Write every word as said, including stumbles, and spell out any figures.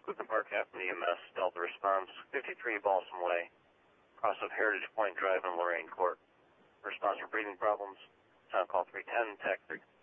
Clifton Park Captain E M S, Delta response, fifty-three Balsam Way, cross of Heritage Point Drive in Lorraine Court. Response for breathing problems, sound call three ten, tech three.